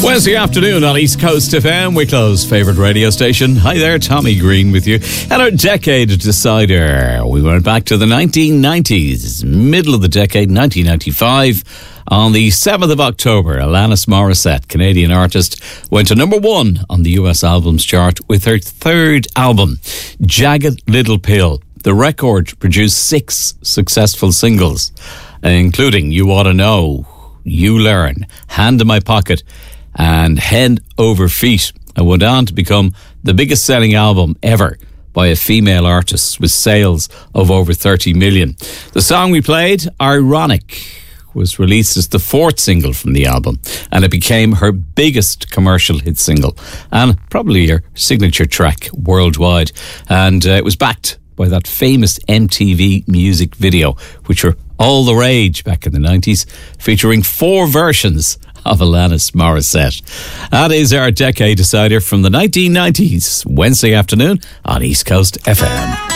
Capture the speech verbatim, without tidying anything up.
Wednesday afternoon on East Coast F M, Wicklow's favourite radio station. Hi there, Tommy Green with you. And our Decade Decider. We went back to the nineteen nineties, middle of the decade, nineteen ninety-five. On the seventh of October, Alanis Morissette, Canadian artist, went to number one on the U S albums chart with her third album, Jagged Little Pill. The record produced six successful singles, including You Oughta Know, You Learn, Hand in My Pocket, and Head Over Feet, and went on to become the biggest selling album ever by a female artist with sales of over thirty million. The song we played, Ironic, was released as the fourth single from the album, and it became her biggest commercial hit single and probably her signature track worldwide. And uh, it was backed by that famous M T V music video, which were all the rage back in the nineties, featuring four versions of Alanis Morissette. That is our Decade Decider from the nineteen nineties, Wednesday afternoon on East Coast F M.